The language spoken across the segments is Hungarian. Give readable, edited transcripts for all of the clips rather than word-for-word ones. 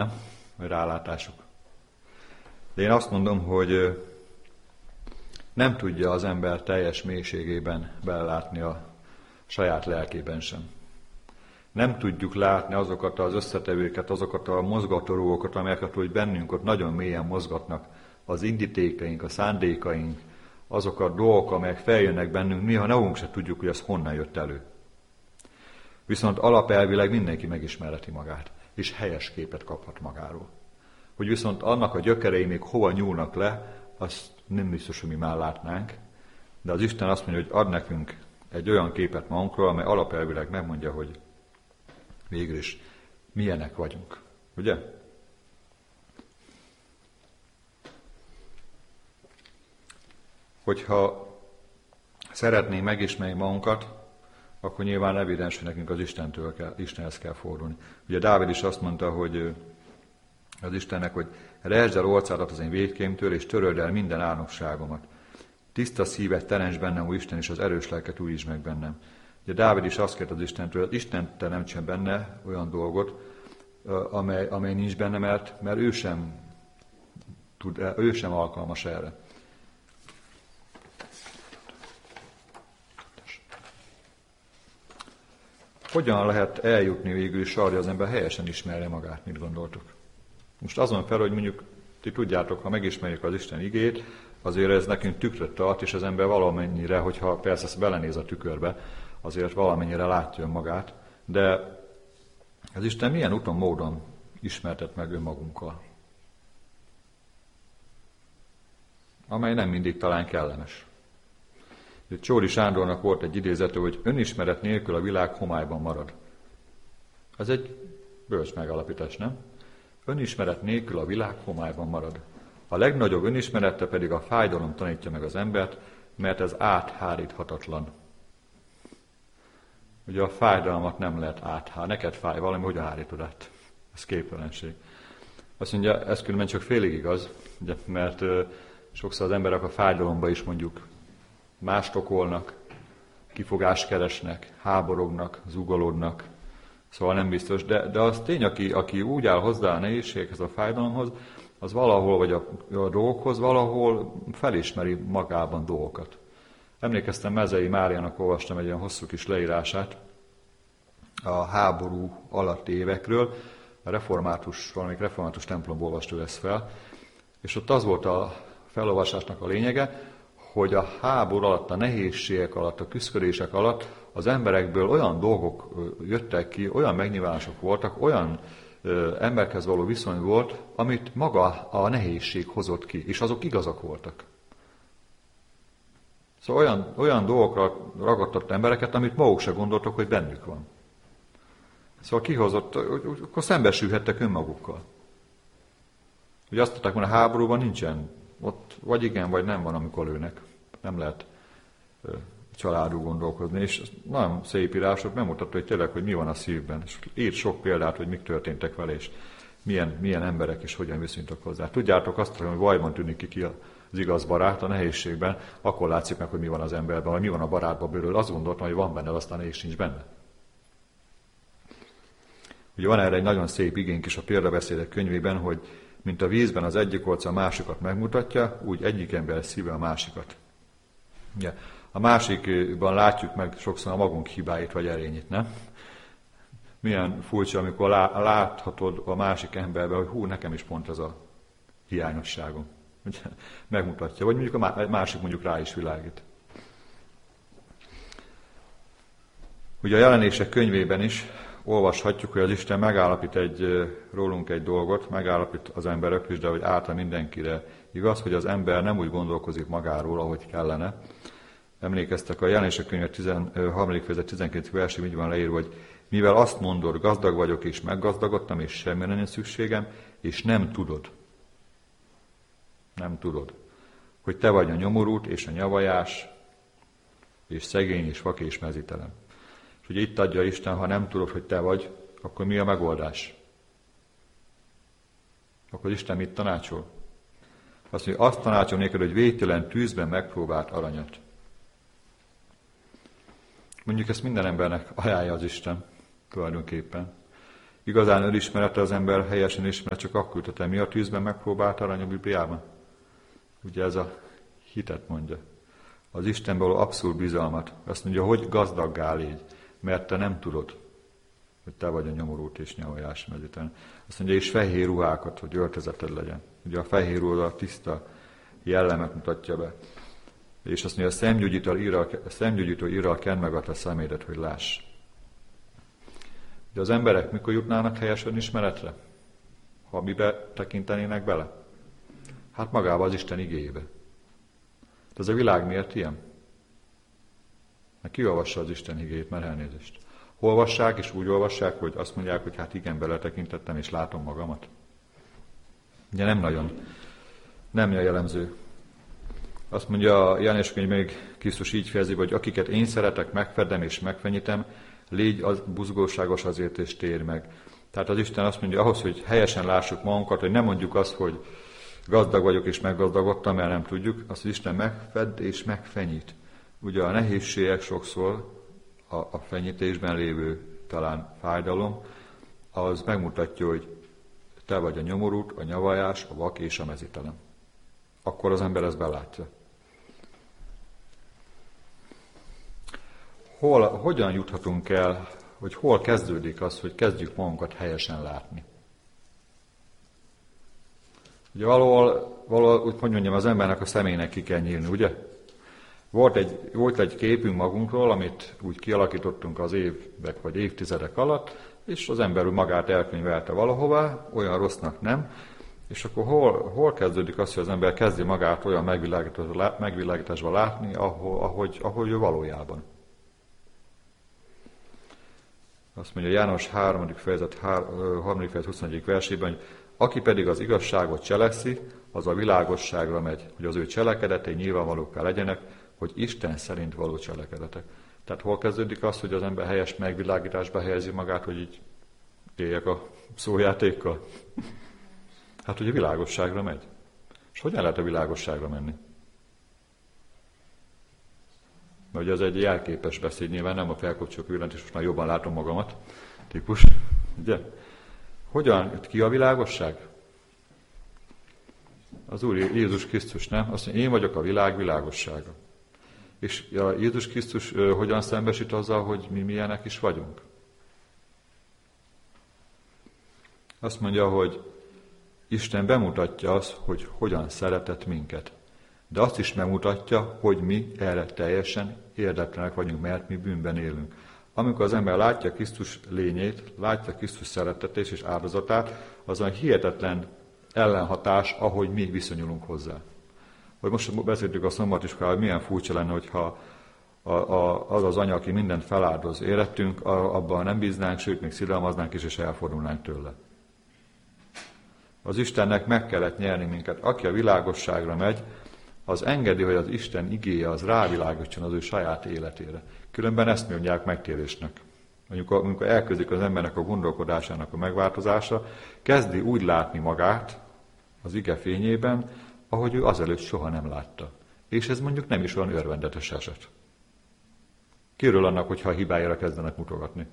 nem? Vagy rálátásuk. De én azt mondom, hogy nem tudja az ember teljes mélységében belelátni a saját lelkében sem. Nem tudjuk látni azokat az összetevőket, azokat a mozgatórugókat, amelyeket úgy bennünk ott nagyon mélyen mozgatnak, az indítékaink, a szándékaink, azok a dolgok, amelyek feljönnek bennünk, néha magunk se tudjuk, hogy ez honnan jött elő. Viszont alapelvileg mindenki megismerheti magát, és helyes képet kaphat magáról. Hogy viszont annak a gyökerei még hova nyúlnak le, azt nem biztos, hogy mi már látnánk, de az Isten azt mondja, hogy ad nekünk egy olyan képet magunkról, amely alapelvileg megmondja, hogy végül is milyenek vagyunk. Ugye? Hogyha szeretnénk megismerni magunkat, akkor nyilván evidens, hogy nekünk az Istenhez kell fordulni. Ugye Dávid is azt mondta, hogy az Istennek, hogy rejtsd el orcádat az én vétkémtől, és töröld el minden álnokságomat. Tiszta szívet teremts bennem, ó Isten, és az erős lelket újítsd meg bennem. Ugye Dávid is azt kért az Istentől, hogy Isten teremtsen benne olyan dolgot, amely nincs benne, mert ő sem alkalmas erre. Hogyan lehet eljutni végül is arra, hogy az ember helyesen ismerje magát, mit gondoltok? Most azon fel, hogy mondjuk ti tudjátok, ha megismerjük az Isten igét, azért ez nekünk tükröt tart, és az ember valamennyire, hogyha persze belenéz a tükörbe, azért valamennyire látja magát, de az Isten milyen úton, módon ismertet meg önmagunkkal, amely nem mindig talán kellemes. Csóri Sándornak volt egy idézete, hogy önismeret nélkül a világ homályban marad. Ez egy bölcs megállapítás, nem? Önismeret nélkül a világ homályban marad. A legnagyobb önismerete pedig a fájdalom tanítja meg az embert, mert ez átháríthatatlan. Ugye a fájdalmat nem lehet áthárítani. Neked fáj valami, hogyan hárítod át? Ez képtelenség. Azt mondja, ez különben csak félig igaz, ugye, mert sokszor az emberek a fájdalomba is mondjuk mást okolnak, kifogást keresnek, háborognak, zugolódnak, szóval nem biztos. De az tény, aki úgy áll hozzá a nehézséghez, a fájdalomhoz, az valahol, vagy a dolgokhoz valahol felismeri magában dolgokat. Emlékeztem, Mezei Máriának olvastam egy olyan hosszú kis leírását a háború alatti évekről, valamelyik református templomból olvasta ezt fel, és ott az volt a felolvasásnak a lényege, hogy a háború alatt, a nehézségek alatt, a küszködések alatt az emberekből olyan dolgok jöttek ki, olyan megnyilvánulások voltak, olyan emberhez való viszony volt, amit maga a nehézség hozott ki, és azok igazak voltak. Szóval olyan dolgokra ragadtott embereket, amit maguk se gondoltak, hogy bennük van. Szóval kihozott, akkor szembesülhettek önmagukkal. Ugye azt mondták, hogy a háborúban nincsen, ott vagy igen, vagy nem van, amikor lőnek. Nem lehet családú gondolkozni. És nagyon szép írások megmutatta, hogy tényleg, hogy mi van a szívben. És írt sok példát, hogy mik történtek vele, és milyen emberek is hogyan viszonyultak hozzá. Tudjátok azt, hogy bajban tűnik ki az igaz barát a nehézségben, akkor látszik meg, hogy mi van az emberben, vagy mi van a barátban belül. Azt gondoltam, hogy van benne, aztán nehéz nincs benne. Ugye van erre egy nagyon szép igénk is a példabeszédek könyvében, hogy mint a vízben az egyik orca a másikat megmutatja, úgy egyik ember szíve a másikat. Ugye, a másikban látjuk meg sokszor a magunk hibáit vagy erényét, nem? Milyen furcsa, amikor láthatod a másik emberben, hogy nekem is pont ez a hiányosságom. Ugye, megmutatja, vagy mondjuk a másik mondjuk rá is világít. Ugye a Jelenések könyvében is olvashatjuk, hogy az Isten megállapít rólunk egy dolgot, megállapít az emberekről is, de hogy által mindenkire igaz, hogy az ember nem úgy gondolkozik magáról, ahogy kellene. Emlékeztek, a Jelenések könyve 13. fejezet 12. versében így van leírva, hogy mivel azt mondod, gazdag vagyok és meggazdagodtam, és semmire nincs szükségem, és nem tudod, hogy te vagy a nyomorult és a nyavajás, és szegény és vak és mezítelen. És ugye itt adja Isten, ha nem tudod, hogy te vagy, akkor mi a megoldás? Akkor Isten mit tanácsol? Azt mondja, azt tanácsol néked, hogy végtelen tűzben megpróbált aranyat. Mondjuk ezt minden embernek ajánlja az Isten tulajdonképpen. Igazán önismerete az ember helyesen ismeret, csak akkor jutott el. Mi a tűzben megpróbált arany a Bibliában? Ugye ez a hitet mondja. Az Istenben való abszolút bizalmat. Azt mondja, hogy gazdaggá légy, mert te nem tudod, hogy te vagy a nyomorult és nyavajás mezítelen. Azt mondja, és fehér ruhákat, hogy öltözeted legyen. Ugye a fehér ruha a tiszta jellemet mutatja be. És azt mondja, a szemgyógyító írral kend meg a te szemédet, hogy láss. De az emberek mikor jutnának helyes önismeretre? Ha mibe tekintenének bele? Hát magába az Isten igéjébe. De ez a világ miért ilyen? Mert ki olvassa az Isten igéjét, mert elnézést. Olvassák, és úgy olvassák, hogy azt mondják, hogy hát igen, beletekintettem, és látom magamat. Ugye nem nagyon. Nem jellemző. Azt mondja a János könyv még Krisztus így fejezi, hogy akiket én szeretek, megfedem és megfenyítem, légy az buzgóságos azért, és térj meg. Tehát az Isten azt mondja, ahhoz, hogy helyesen lássuk magunkat, hogy nem mondjuk azt, hogy gazdag vagyok és meggazdagodtam, mert nem tudjuk, azt az Isten megfed és megfenyít. Ugye a nehézségek sokszor a fenyítésben lévő talán fájdalom, az megmutatja, hogy te vagy a nyomorult, a nyavajás, a vak és a mezítelen. Akkor az ember ezt belátja. Hogyan juthatunk el, hogy hol kezdődik az, hogy kezdjük magunkat helyesen látni? Ugye valahol úgy mondjam, az embernek a személynek ki kell nyílni, ugye? Volt egy képünk magunkról, amit úgy kialakítottunk az évek vagy évtizedek alatt, és az ember magát elkönyvelte valahová, olyan rossznak nem, és akkor hol kezdődik az, hogy az ember kezdi magát olyan megvilágításba látni, ahogy ő valójában. Azt mondja János 3. fejezet 21. versében, hogy aki pedig az igazságot cselekszi, az a világosságra megy, hogy az ő cselekedetei nyilvánvalókká legyenek, hogy Isten szerint való cselekedetek. Tehát hol kezdődik az, hogy az ember helyes megvilágításba helyezi magát, hogy így éljek a szójátékkal? Hát, hogy a világosságra megy. És hogyan lehet a világosságra menni? Mert ugye ez egy jelképes beszéd, nyilván nem a felkapcsolók villant, és most már jobban látom magamat, típus. Ugye? Hogyan ki a világosság? Az Úr Jézus Krisztus, nem? Azt mondja, én vagyok a világ világossága. És Jézus Krisztus hogyan szembesít azzal, hogy mi milyenek is vagyunk? Azt mondja, hogy Isten bemutatja azt, hogy hogyan szeretett minket. De azt is megmutatja, hogy mi erre teljesen érdeklenek vagyunk, mert mi bűnben élünk. Amikor az ember látja Krisztus lényét, látja Krisztus szeretetét és áldozatát, az a hihetetlen ellenhatás, ahogy mi viszonyulunk hozzá. Hogy most beszéltük a szombatiskolában, hogy milyen furcsa lenne, hogyha az az anya, aki mindent feláldoz érettünk, abban nem bíznánk, sőt, még szidalmaznánk is, és elfordulnánk tőle. Az Istennek meg kellett nyerni minket. Aki a világosságra megy, az engedi, hogy az Isten igéje az rávilágítson az ő saját életére. Különben ezt mondják megtérésnek. Amikor elkezdik az embernek a gondolkodásának a megváltozása, kezdi úgy látni magát az ige fényében, ahogy ő azelőtt soha nem látta. És ez mondjuk nem is olyan örvendetes eset. Kiről annak, hogyha a hibájára kezdenek mutogatni?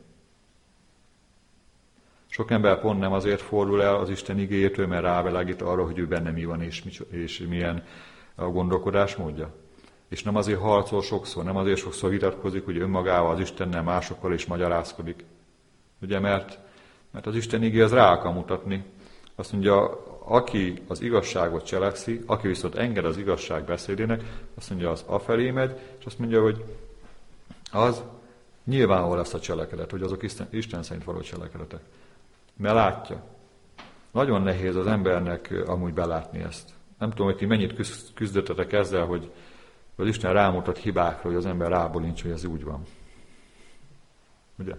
Sok ember pont nem azért fordul el az Isten igéjétől, mert rávilágít arra, hogy ő benne mi van, és milyen a gondolkodás módja. És nem azért harcol sokszor, nem azért sokszor vitatkozik, hogy önmagával, az Istennel, másokkal is magyarázkodik. Ugye, mert az Isten igé az rá akar mutatni. Azt mondja, aki az igazságot cselekszi, aki viszont enged az igazság beszédének, azt mondja, az afelé megy, és azt mondja, hogy az nyilvánvaló lesz a cselekedet, hogy azok Isten szerint való cselekedetek. Mert látja. Nagyon nehéz az embernek amúgy belátni ezt. Nem tudom, hogy ti mennyit küzdöttetek ezzel, hogy az Isten rámutat hibákra, hogy az ember rábólincs, hogy ez úgy van. Ugye?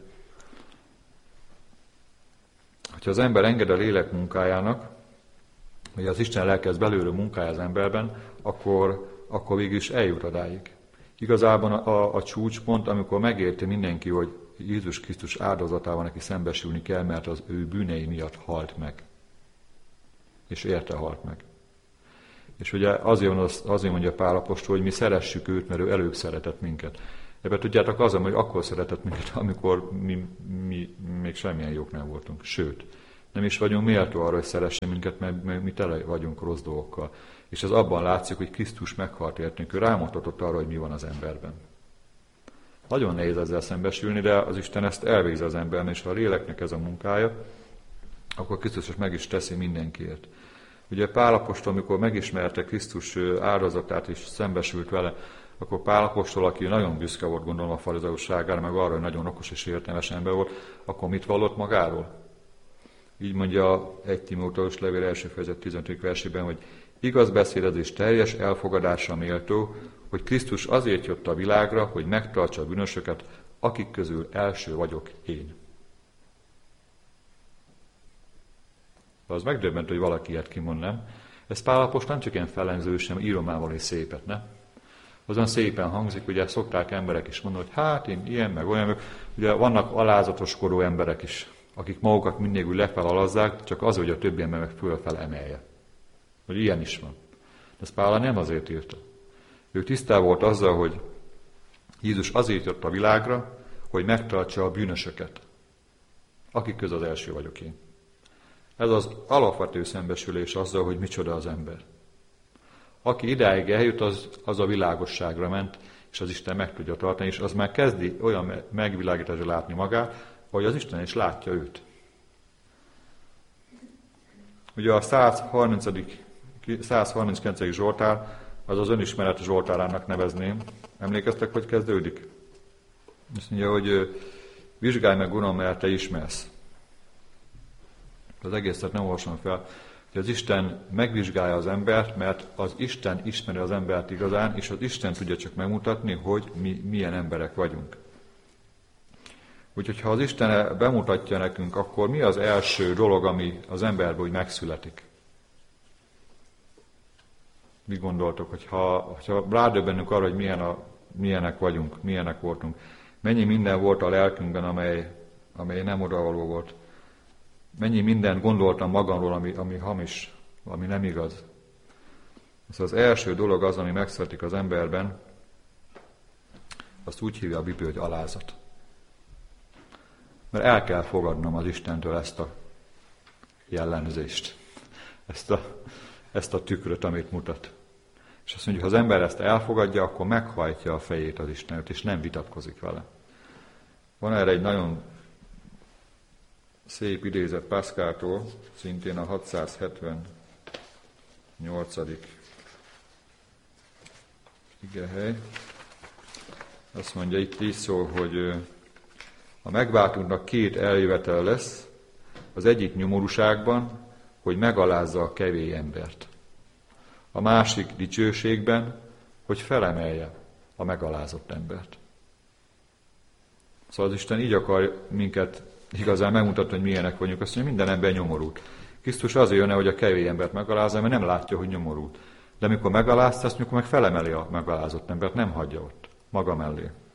Ha az ember enged a lélek munkájának, hogy az Isten lelkezd belőle munkája az emberben, akkor végül is eljut odáig. Igazából a csúcspont, amikor megérti mindenki, hogy Jézus Krisztus áldozatával neki szembesülni kell, mert az ő bűnei miatt halt meg. És érte halt meg. És ugye azért mondja Pál apostol, hogy mi szeressük őt, mert ő előbb szeretett minket. Ebben tudjátok, az, hogy akkor szeretett minket, amikor mi még semmilyen jók nem voltunk. Sőt, nem is vagyunk méltó arra, hogy szeressen minket, mert mi tele vagyunk rossz dolgokkal. És ez abban látszik, hogy Krisztus meghalt értünk, ő rámutatott arra, hogy mi van az emberben. Nagyon nehéz ezzel szembesülni, de az Isten ezt elvégzi az emberben, és ha a léleknek ez a munkája, akkor Krisztus meg is teszi mindenkiért. Ugye Pál apostol, amikor megismerte Krisztus áldozatát és szembesült vele, akkor Pál apostol, aki nagyon büszke volt, gondolom a farizeusságára, meg arra, hogy nagyon okos és értelmes ember volt, akkor mit vallott magáról? Így mondja 1 Timóteus levél 1. fejezet 15. versében, hogy igaz beszédezés teljes elfogadásra méltó, hogy Krisztus azért jött a világra, hogy megtartsa a bűnösöket, akik közül első vagyok én. Az megdöbbent, hogy valaki ilyet kimond, nem? Ez Pál apostol nem csak ilyen fellengzősen, íromával és szépet, ne? Azon szépen hangzik, ugye szokták emberek is mondani, hogy hát én ilyen, meg olyan, ugye vannak alázatoskodó emberek is, akik magukat mindig úgy lefelalazzák, csak az, hogy a többi ember meg fölfel emelje. Hogy ilyen is van. De ezt Pál nem azért írta. Ő tisztában volt azzal, hogy Jézus azért jött a világra, hogy megtartsa a bűnösöket, akik közül az első vagyok én. Ez az alapvető szembesülés azzal, hogy micsoda az ember. Aki idáig eljut, az a világosságra ment, és az Isten meg tudja tartani, és az már kezdi olyan megvilágításra látni magát, hogy az Isten is látja őt. Ugye a 139. Zsoltár, az önismeret Zsoltárának nevezném. Emlékeztek, hogy kezdődik? Azt mondja, hogy vizsgálj meg, Uram, mert te ismersz. Az egészet nem olvasom fel, hogy az Isten megvizsgálja az embert, mert az Isten ismeri az embert igazán, és az Isten tudja csak megmutatni, hogy mi milyen emberek vagyunk. Úgyhogy ha az Isten bemutatja nekünk, akkor mi az első dolog, ami az emberben úgy megszületik? Mit gondoltok, hogyha rádöbbenünk arra, hogy milyenek vagyunk, milyenek voltunk? Mennyi minden volt a lelkünkben, amely nem odavaló volt? Mennyi mindent gondoltam magamról, ami hamis, ami nem igaz? Ez az első dolog az, ami megszületik az emberben, azt úgy hívja a Biblia, hogy alázat. Mert el kell fogadnom az Istentől ezt a jellemzést, ezt a tükröt, amit mutat. És azt mondjuk, ha az ember ezt elfogadja, akkor meghajtja a fejét az Istenért, és nem vitatkozik vele. Van erre egy nagyon szép idézet Pascaltól, szintén a 678. igehely. Azt mondja, itt így szól, hogy a megváltunknak 2 eljövetel lesz, az egyik nyomorúságban, hogy megalázza a kevés embert. A másik dicsőségben, hogy felemelje a megalázott embert. Szóval az Isten így akar minket igazán megmutatni, hogy milyenek vagyunk. Azt mondja, minden ember nyomorult. Krisztus azért jönne, hogy a kevés embert megalázza, mert nem látja, hogy nyomorult. De amikor megalázta, azt mondjuk, meg felemeli a megalázott embert, nem hagyja ott, maga mellé.